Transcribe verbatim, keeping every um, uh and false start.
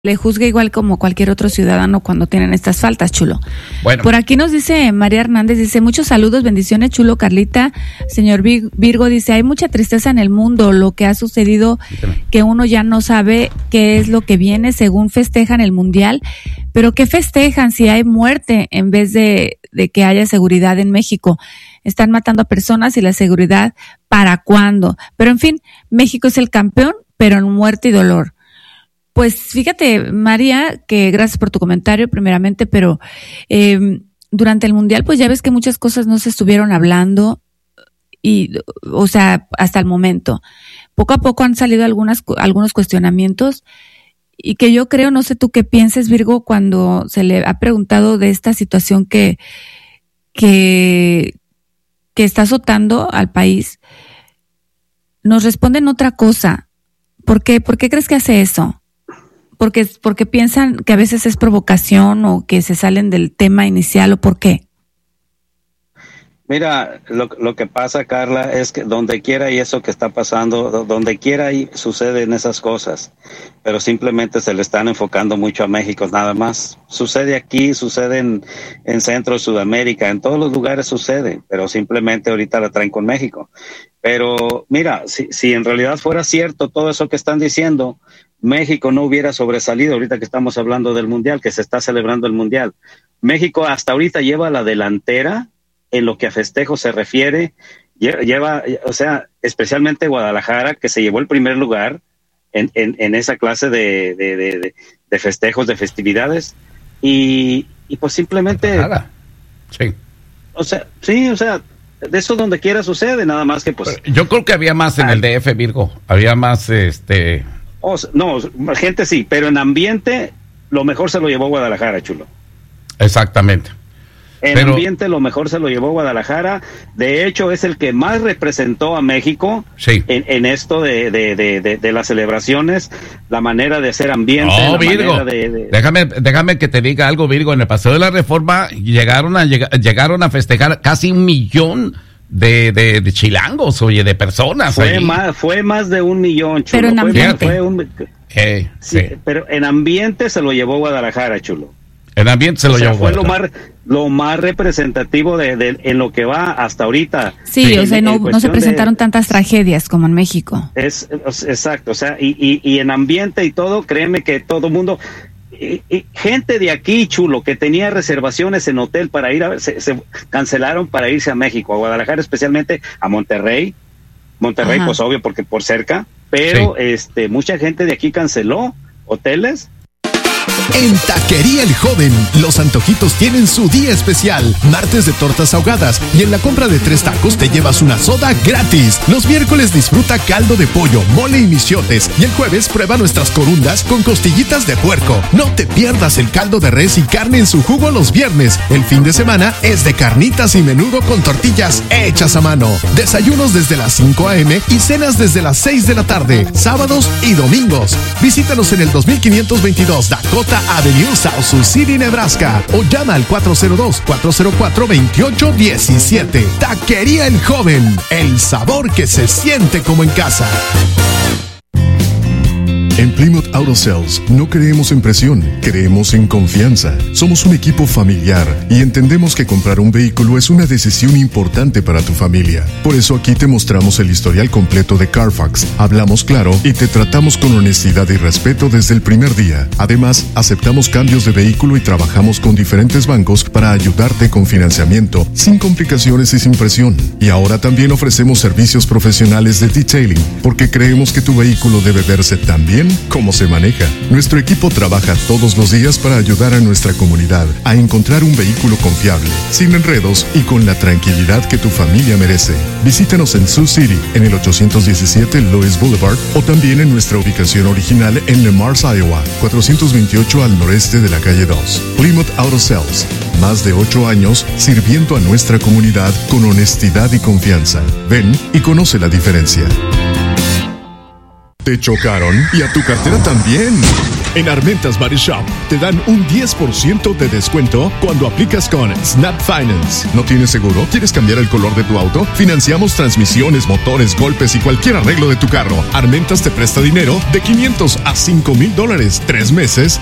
le juzgue igual como cualquier otro ciudadano cuando tienen estas faltas, Chulo. Bueno. Por aquí nos dice María Hernández, dice, muchos saludos, bendiciones, Chulo, Carlita. Señor Virgo dice, hay mucha tristeza en el mundo, lo que ha sucedido, que uno ya no sabe qué es lo que viene, según festejan el mundial, pero ¿qué festejan si hay muerte en vez de, de que haya seguridad en México? Están matando a personas y la seguridad, ¿para cuándo? Pero en fin, México es el campeón, pero en muerte y dolor. Pues fíjate, María, que gracias por tu comentario primeramente, pero eh, durante el Mundial pues ya ves que muchas cosas no se estuvieron hablando y, o sea, hasta el momento. Poco a poco han salido algunas algunos cuestionamientos y que yo creo, no sé tú qué pienses, Virgo, cuando se le ha preguntado de esta situación que que que está azotando al país, nos responden otra cosa. ¿Por qué? ¿Por qué crees que hace eso? Porque, porque piensan que a veces es provocación o que se salen del tema inicial, ¿o por qué? Mira, lo, lo que pasa, Carla, es que donde quiera hay eso que está pasando, donde quiera hay, suceden esas cosas, pero simplemente se le están enfocando mucho a México, nada más. Sucede aquí, sucede en, en Centro, Sudamérica, en todos los lugares sucede, pero simplemente ahorita la traen con México. Pero mira, si, si en realidad fuera cierto todo eso que están diciendo, México no hubiera sobresalido ahorita que estamos hablando del Mundial, que se está celebrando el Mundial. México hasta ahorita lleva la delantera en lo que a festejo se refiere, lleva, o sea, especialmente Guadalajara, que se llevó el primer lugar en, en, en esa clase de, de, de, de festejos, de festividades, y, y pues simplemente... Nada. Sí. O sea, sí, o sea, de eso donde quiera sucede, nada más que pues... Yo creo que había más en el D F, Virgo, había más, este... Oh, no, gente sí, pero en ambiente lo mejor se lo llevó Guadalajara, Chulo. Exactamente. En pero, ambiente lo mejor se lo llevó Guadalajara. De hecho, es el que más representó a México sí. en, en esto de, de, de, de, de las celebraciones, la manera de hacer ambiente. No, la Virgo, manera de, de... déjame, déjame que te diga algo, Virgo. En el Paseo de la Reforma llegaron a, lleg- llegaron a festejar casi un millón de, de, de chilangos, oye, de personas. Fue allí. más, fue más de un millón, Chulo. Pero en fue, ambiente. fue un, Eh, sí, sí. Pero en ambiente se lo llevó Guadalajara, Chulo. El ambiente se lo o sea, llevó fue lo Guadalajara. más, lo más representativo de, de en lo que va hasta ahorita. Sí, Sí. o sea, En- no, en no se cuestión presentaron de- tantas tragedias como en México. Es, es exacto, o sea, y, y, y en ambiente y todo, créeme que todo mundo, y, y gente de aquí, Chulo, que tenía reservaciones en hotel para ir a ver, se, se cancelaron para irse a México, a Guadalajara, especialmente a Monterrey, Monterrey, Ajá. pues obvio, porque por cerca, pero Sí. este, mucha gente de aquí canceló hoteles. En Taquería El Joven, los antojitos tienen su día especial. Martes de tortas ahogadas y en la compra de tres tacos te llevas una soda gratis. Los miércoles disfruta caldo de pollo, mole y michiotes. Y el jueves prueba nuestras corundas con costillitas de puerco. No te pierdas el caldo de res y carne en su jugo los viernes. El fin de semana es de carnitas y menudo con tortillas hechas a mano. Desayunos desde las cinco a.m. y cenas desde las seis de la tarde, sábados y domingos. Visítanos en el dos mil quinientos veintidós Dakota Avenue, South Sioux City, Nebraska, o llama al cuatro cero dos, cuatro cero cuatro, dos ocho uno siete. Taquería El Joven, el sabor que se siente como en casa. En Plymouth Auto Sales no creemos en presión, creemos en confianza. Somos un equipo familiar y entendemos que comprar un vehículo es una decisión importante para tu familia. Por eso aquí te mostramos el historial completo de Carfax, hablamos claro y te tratamos con honestidad y respeto desde el primer día. Además, aceptamos cambios de vehículo y trabajamos con diferentes bancos para ayudarte con financiamiento, sin complicaciones y sin presión. Y ahora también ofrecemos servicios profesionales de detailing, porque creemos que tu vehículo debe verse tan bien como se maneja. Nuestro equipo trabaja todos los días para ayudar a nuestra comunidad a encontrar un vehículo confiable, sin enredos y con la tranquilidad que tu familia merece. Visítanos en Sioux City, en el ochocientos diecisiete Lewis Boulevard, o también en nuestra ubicación original en Le Mars, Iowa, cuatrocientos veintiocho al noreste de la calle dos. Plymouth Auto Sales, más de ocho años sirviendo a nuestra comunidad con honestidad y confianza. Ven y conoce la diferencia. ¿Te chocaron? ¿Y a tu cartera también? En Armentas Body Shop te dan un diez por ciento de descuento cuando aplicas con Snap Finance. ¿No tienes seguro? ¿Quieres cambiar el color de tu auto? Financiamos transmisiones, motores, golpes y cualquier arreglo de tu carro. Armentas te presta dinero de quinientos a cinco mil dólares, tres meses